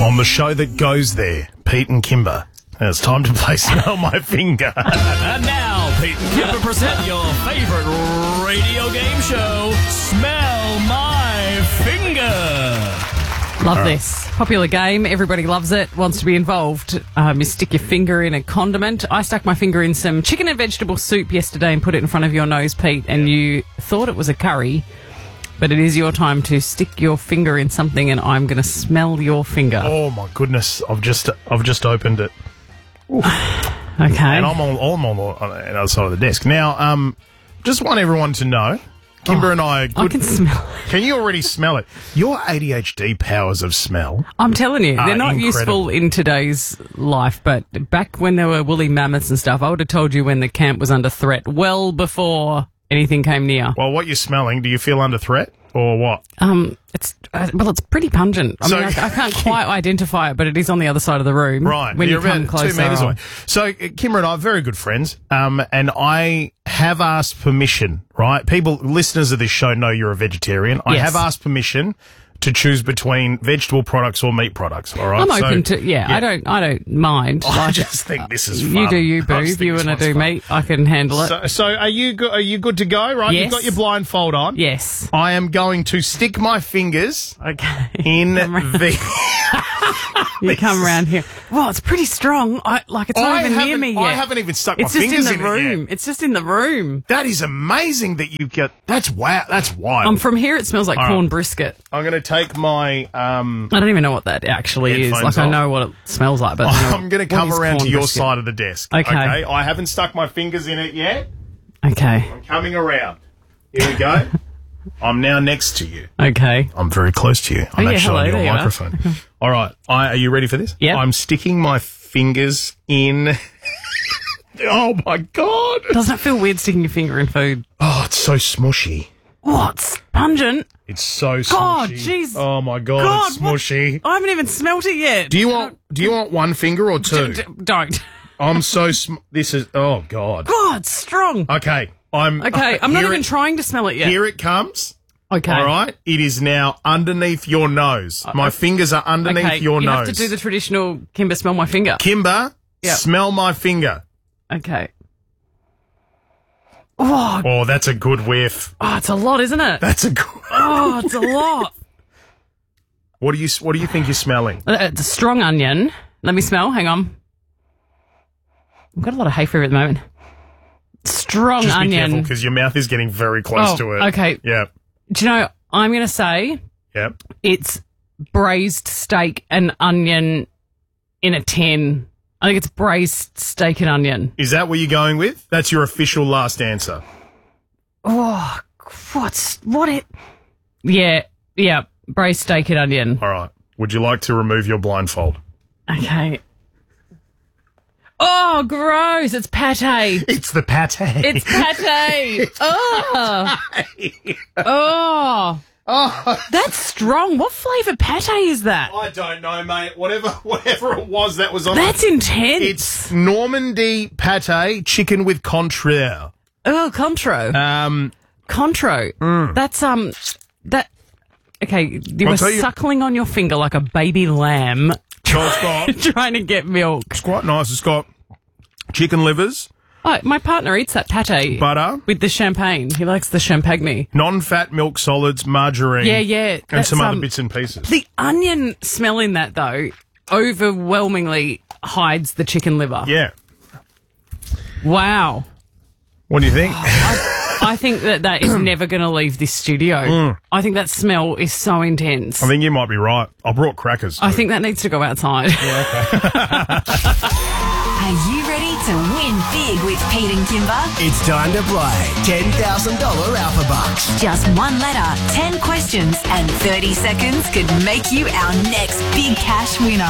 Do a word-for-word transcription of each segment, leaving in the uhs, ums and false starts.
On the show that goes there, Pete and Kimber. And it's time to play Smell My Finger. And now, Pete and Kimber present your favourite radio game show, Smell My Finger. Love right. this. Popular game. Everybody loves it, wants to be involved. Um, you stick your finger in a condiment. I stuck my finger in some chicken and vegetable soup yesterday and put it in front of your nose, Pete, and you thought it was a curry. But it is your time to stick your finger in something, and I'm going to smell your finger. Oh my goodness! I've just I've just opened it. Oof. Okay. And I'm on I'm on the, on the other side of the desk now. Um, just want everyone to know, Kimber oh, and I. Are good. I can smell it. Can you already smell it? Your A D H D powers of smell. I'm telling you, they're not incredible. useful in today's life. But back when there were woolly mammoths and stuff, I would have told you when the camp was under threat, well before anything came near. Well, what you're smelling? Do you feel under threat or what? Um, it's uh, well, it's pretty pungent. I So- mean, I, I can't quite identify it, but it is on the other side of the room. Right, when you're you come about closer. two metres away. So, uh, Kimber and I are very good friends, um, and I have asked permission. Right, people, listeners of this show know you're a vegetarian. I Yes. have asked permission to choose between vegetable products or meat products. All right, I'm So- open to yeah, I don't I don't mind. I Like, just think this is fun. you do you, I boo. just If think you this want to one's do fun. meat, I can handle it. So, so are you go- are you good to go? Right, Yes. you've got your blindfold on. Yes. I am going to stick my fingers Okay. in Come round- the. You come around here. Well, it's pretty strong. I like it's not I even near haven't- me yet. I haven't even stuck It's my just in fingers the in it room. yet. It's just in the room. That is amazing that you get. That's wow. That's wild. Um, from here, it smells like All corn right. brisket. I'm going to take my. Um, I don't even know what that actually is. Headphones Like I off. know what it smells like, but I don't know I'm going to what come is around to corn your brisket. side of the desk. Okay. I haven't stuck my fingers in it yet. Okay. I'm coming around. Here we go. I'm now next to you. Okay. I'm very close to you. I'm Oh, yeah, actually hello, on your there you are. microphone. All right. I, are you ready for this? Yep. I'm sticking my fingers in. Oh my God. Doesn't it feel weird sticking your finger in food? Oh, it's so smushy. What's pungent? It's so smushy. God, jeez. Oh my God, God, it's what- smushy. I haven't even smelt it yet. Do you want? Do you want one finger or two? D- don't. I'm so. Sm- this is. Oh God. God, it's strong. Okay. I'm. Okay, I'm not here even it- trying to smell it yet. Here it comes. Okay. All right. It is now underneath your nose. My fingers are underneath Okay, your you nose. have to do the traditional Kimber smell my finger. Kimber, Yep. smell my finger. Okay. Oh, Oh, that's a good whiff. oh, it's a lot, isn't it? That's a good. Oh, it's a lot. What do you What do you think you're smelling? Uh, It's a strong onion. Let me smell. Hang on. I've got a lot of hay fever at the moment. Strong Just be careful onion. because your mouth is getting very close Oh, to it. okay. Yep. Do you know, I'm going to say Yep. it's braised steak and onion in a tin. I think it's braised steak and onion. Is that what you're going with? That's your official last answer. Oh, what's, what it? Yeah, yeah, braised steak and onion. All right. Would you like to remove your blindfold? Okay. Oh, gross. It's pate. It's the pate. It's pate. Oh. Oh. Oh, That's strong. What flavour pate is that? I don't know, mate. Whatever, whatever it was that was on. That's intense. It's Normandy pate chicken with contraire. Oh, contro. Um, Contro. That's, um, that, okay, you I'll were tell you- suckling on your finger like a baby lamb so it's got. trying to get milk. It's quite nice. It's got chicken livers, Oh, my partner eats that pate butter, with the champagne. He likes the champagne. non-fat milk solids, margarine. Yeah, yeah. and That's, some other um, bits and pieces. The onion smell in that, though, overwhelmingly hides the chicken liver. Yeah. Wow. What do you think? I think that that is never going to leave this studio. I think that smell is so intense. I think you might be right. I brought crackers. I think that needs to go outside. Are you ready to win big with Pete and Kimber? It's time to play ten thousand dollars Alpha Bucks. Just one letter, ten questions, and thirty seconds could make you our next big cash winner.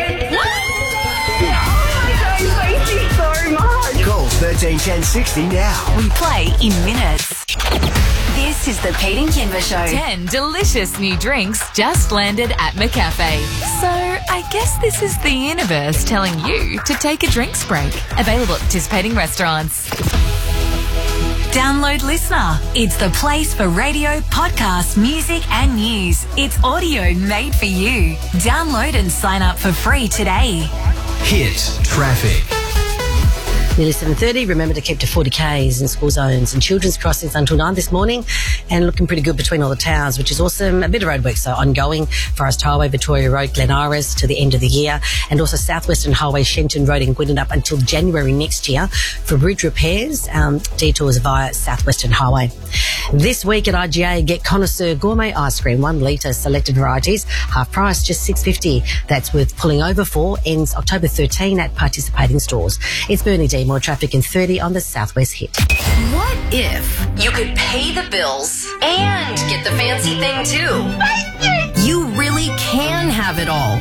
Call thirteen ten sixty now. We play in minutes. This is the Pete and Kimber Show. ten delicious new drinks just landed at McCafe. So I guess this is the universe telling you to take a drinks break. Available at participating restaurants. Download Listener. It's the place for radio, podcasts, music and news. It's audio made for you. Download and sign up for free today. Hit traffic. Nearly seven thirty. Remember to keep to forty kays in school zones and children's crossings until nine this morning, and looking pretty good between all the towns, which is awesome. A bit of roadwork, so ongoing. Forest Highway, Victoria Road, Glen Iris to the end of the year, and also Southwestern Highway, Shenton Road in Gwynedd up until January next year for bridge repairs, um, detours via Southwestern Highway. This week at I G A, get Connoisseur Gourmet Ice Cream, one litre, selected varieties, half price, just six dollars fifty. That's worth pulling over for. Ends October thirteenth at participating stores. It's Bernie D. More traffic in thirty on the Southwest Hit. What if you could pay the bills and get the fancy thing too? You really can have it all.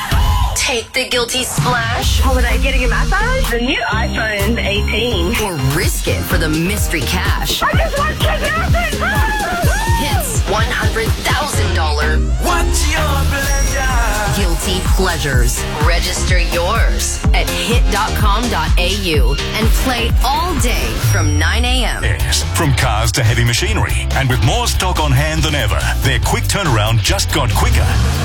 Take the guilty splash. Holiday getting a massage? The new iPhone eighteen. Or risk it for the mystery cash. I just want kidnapping! Hits one hundred thousand dollars. What's your pleasure? Guilty pleasures. Register yours at hit dot com dot a u and play all day from nine a.m. Yes, from cars to heavy machinery. And with more stock on hand than ever, their quick turnaround just got quicker.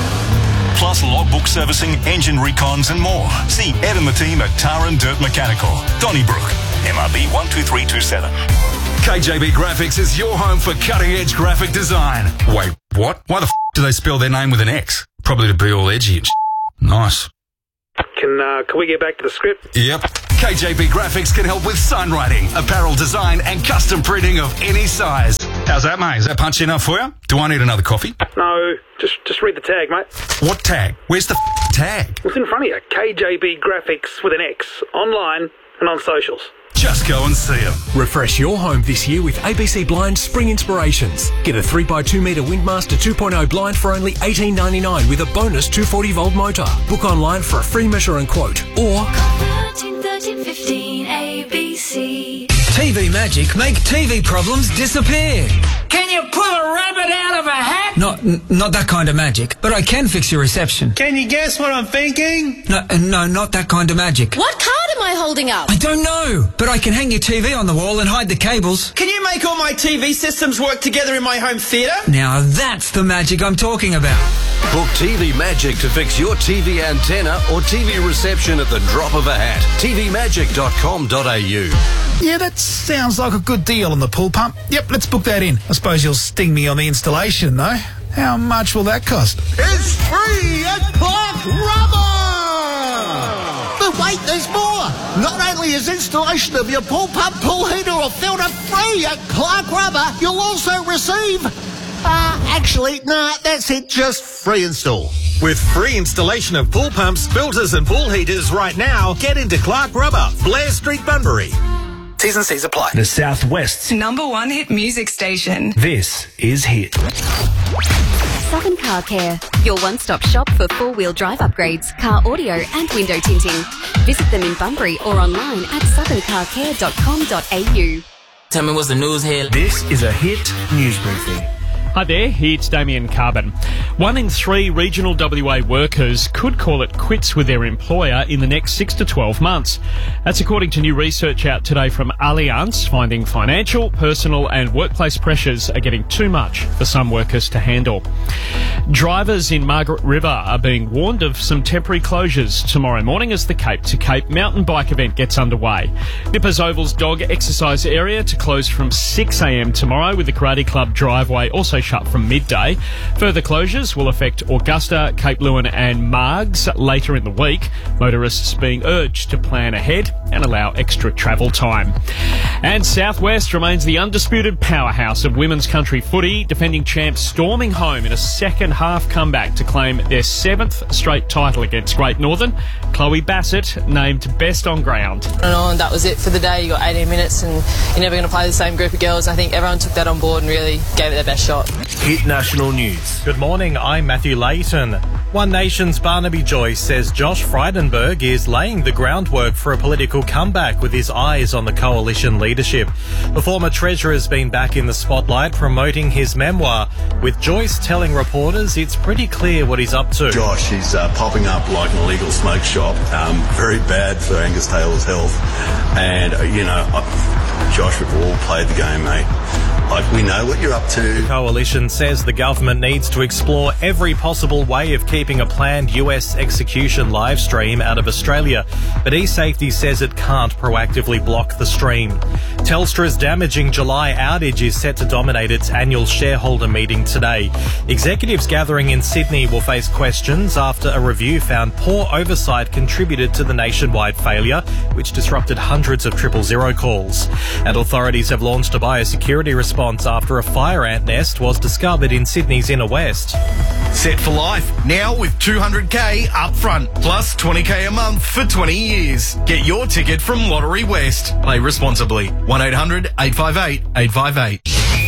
Plus logbook servicing, engine recons and more. See Ed and the team at Tar and Dirt Mechanical, Donnybrook, M R B one two three two seven. K J B Graphics is your home for cutting-edge graphic design. Wait, what? Why the f*** do they spell their name with an X? Probably to be all edgy and sh**. Nice. Can, uh, can we get back to the script? Yep. K J B Graphics can help with sign writing, apparel design and custom printing of any size. How's that, mate? Is that punchy enough for you? Do I need another coffee? No, just just read the tag, mate. What tag? Where's the f*** tag? It's in front of you. K J B Graphics with an X. Online and on socials. Just go and see them. Refresh your home this year with A B C Blind Spring Inspirations. Get a three by two metre Windmaster two point oh blind for only eighteen ninety-nine with a bonus two hundred forty volt motor. Book online for a free measure and quote. Or thirteen thirteen fifteen A B C. T V Magic make T V problems disappear. Can you pull a rabbit out of a hat? Not, n- not that kind of magic, but I can fix your reception. Can you guess what I'm thinking? No, uh, no, not that kind of magic. What card am I holding up? I don't know, but I can hang your T V on the wall and hide the cables. Can you make all my T V systems work together in my home theatre? Now that's the magic I'm talking about. Book T V Magic to fix your T V antenna or T V reception at the drop of a hat. T V magic dot com dot a u. Yeah, that sounds like a good deal on the pool pump. Yep, let's book that in. I suppose you'll sting me on the installation, though. How much will that cost? It's free at Clark Rubber! But wait, there's more! Not only is installation of your pool pump, pool heater or filter free at Clark Rubber, you'll also receive... Uh, actually, nah, that's it, just free install. With free installation of pool pumps, filters and pool heaters right now, get into Clark Rubber, Blair Street, Bunbury. T's and C's apply. The Southwest's number one hit music station. This is Hit. Southern Car Care, your one-stop shop for four-wheel drive upgrades, car audio and window tinting. Visit them in Bunbury or online at southern car care dot com dot a u. Tell me what's the news here. This is a Hit news briefing. Hi there, it's Damien Carbon. One in three regional W A workers could call it quits with their employer in the next six to twelve months. That's according to new research out today from Allianz, finding financial, personal and workplace pressures are getting too much for some workers to handle. Drivers in Margaret River are being warned of some temporary closures tomorrow morning as the Cape to Cape mountain bike event gets underway. Nippers Oval's dog exercise area to close from six a m tomorrow, with the Karate Club driveway also shut from midday. Further closures will affect Augusta, Cape Leeuwin and Margs later in the week, motorists being urged to plan ahead and allow extra travel time. And Southwest remains the undisputed powerhouse of women's country footy, defending champs storming home in a second half comeback to claim their seventh straight title against Great Northern. Chloe Bassett named best on ground. And on, that was it for the day. You got eighteen minutes and you're never going to play the same group of girls. I think everyone took that on board and really gave it their best shot. Hit National News. Good morning, I'm Matthew Layton. One Nation's Barnaby Joyce says Josh Frydenberg is laying the groundwork for a political comeback with his eyes on the coalition leadership. The former Treasurer has been back in the spotlight promoting his memoir, with Joyce telling reporters it's pretty clear what he's up to. Josh, he's uh, popping up like an illegal smoke shop, um, very bad for Angus Taylor's health. And, uh, you know, I, Josh, we've all played the game, mate. Like, we know what you're up to. The coalition says the government needs to explore every possible way of keeping a planned U S execution live stream out of Australia, but eSafety says it can't proactively block the stream. Telstra's damaging July outage is set to dominate its annual shareholder meeting today. Executives gathering in Sydney will face questions after a review found poor oversight contributed to the nationwide failure, which disrupted hundreds of triple zero calls. And authorities have launched a biosecurity response after a fire ant nest was discovered in Sydney's inner west. Set for life, now with two hundred k up front, plus twenty k a month for twenty years. Get your ticket from Lottery West. Play responsibly. one eight hundred eight five eight eight five eight.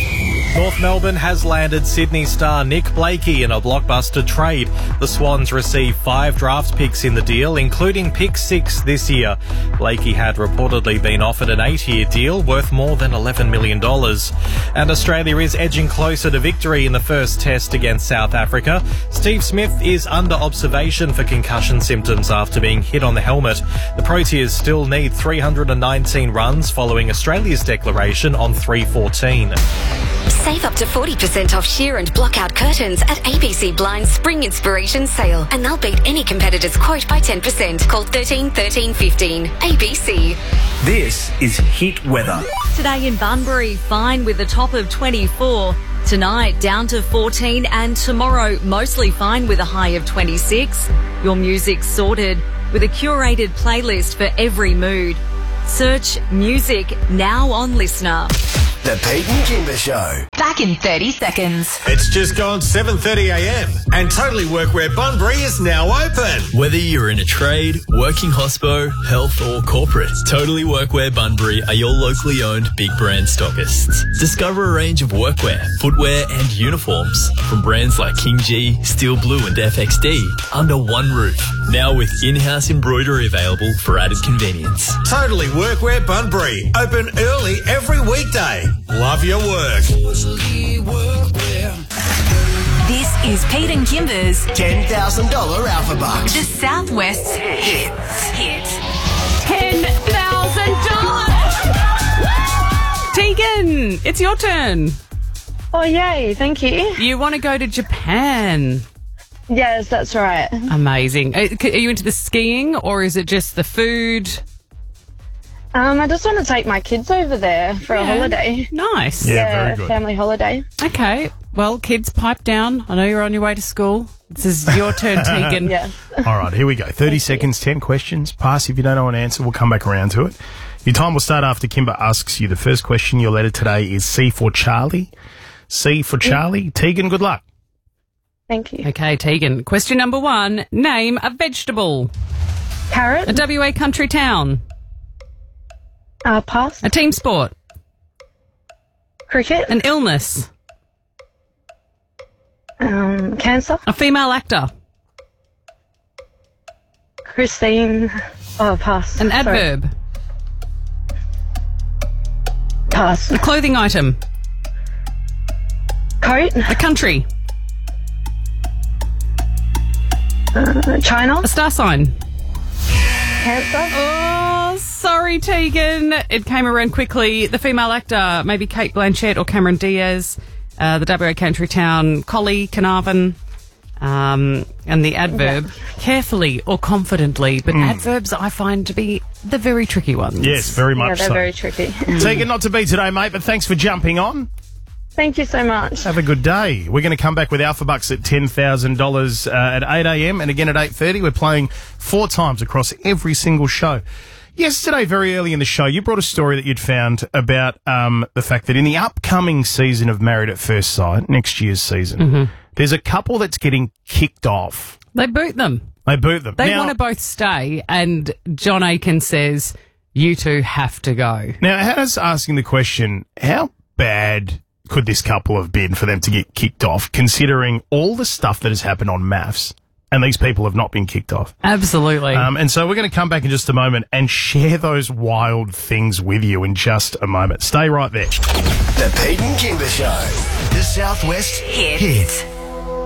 North Melbourne has landed Sydney star Nick Blakey in a blockbuster trade. The Swans receive five draft picks in the deal, including pick six this year. Blakey had reportedly been offered an eight-year deal worth more than eleven million dollars. And Australia is edging closer to victory in the first test against South Africa. Steve Smith is under observation for concussion symptoms after being hit on the helmet. The Proteas still need three hundred nineteen runs following Australia's declaration on three fourteen. Save up to forty percent off sheer and block-out curtains at A B C Blind's Spring Inspiration Sale, and they'll beat any competitor's quote by ten percent. Call thirteen thirteen fifteen. A B C. This is Hit Weather. Today in Bunbury, fine with a top of twenty-four. Tonight, down to fourteen, and tomorrow, mostly fine with a high of twenty-six. Your music's sorted with a curated playlist for every mood. Search music now on Listener. The Pete and Kimber Show. Back in thirty seconds. It's just gone seven thirty a m and Totally Workwear Bunbury is now open. Whether you're in a trade, working hospo, health or corporate, Totally Workwear Bunbury are your locally owned big brand stockists. Discover a range of workwear, footwear and uniforms from brands like King G, Steel Blue and F X D under one roof. Now with in-house embroidery available for added convenience. Totally Workwear Bunbury. Open early every weekday. Love your work. This is Pete and Kimber's ten thousand dollars Alpha Bucks. The Southwest Hits. Hits. ten thousand dollars! Tegan, it's your turn. Oh, yay. Thank you. You want to go to Japan? Yes, that's right. Amazing. Are you into the skiing or is it just the food? Um, I just want to take my kids over there for Yeah. a holiday. Nice. Yeah, Yeah, very good. family holiday. Okay. Well, kids, pipe down. I know you're on your way to school. This is your turn, Tegan. Yes. All right, here we go. thirty seconds, ten questions. Pass if you don't know an answer. We'll come back around to it. Your time will start after Kimber asks you. The first question, your letter today is C for Charlie. C for Charlie. Tegan, good luck. Thank you. Okay, Tegan. Question number one. Name a vegetable. Carrot. A W A country town. Uh, pass. A team sport. Cricket. An illness. Um, cancer. A female actor. Christine. Oh, pass. An Sorry. adverb. Pass. A clothing item. Coat. A country. Uh, China. A star sign. Cancer. Oh, sorry, Tegan. It came around quickly. The female actor, maybe Kate Blanchett or Cameron Diaz. Uh, the W A country town, Collie, Carnarvon. Um, and the adverb, yeah. Carefully or confidently. But mm. adverbs I find to be the very tricky ones. Yes, very much yeah, they're so. very tricky. Tegan, not to be today, mate, but thanks for jumping on. Thank you so much. Have a good day. We're going to come back with Alpha Bucks at ten thousand dollars uh, at eight a m and again at eight thirty. We're playing four times across every single show. Yesterday, very early in the show, you brought a story that you'd found about um, the fact that in the upcoming season of Married at First Sight, next year's season, mm-hmm. there's a couple that's getting kicked off. They boot them. They boot them. They now, want to both stay, and John Aiken says, you two have to go. Now, Hannah's asking the question, how bad could this couple have been for them to get kicked off, considering all the stuff that has happened on MAFS, and these people have not been kicked off? Absolutely. Um, and so we're going to come back in just a moment and share those wild things with you in just a moment. Stay right there. The Pete and Kimber Show. The Southwest Hit. Hit.